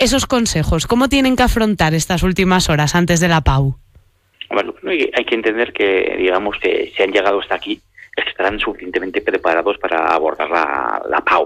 esos consejos? ¿Cómo tienen que afrontar estas últimas horas antes de la PAU? Bueno, hay que entender que, digamos, que si han llegado hasta aquí, es que estarán suficientemente preparados para abordar la PAU.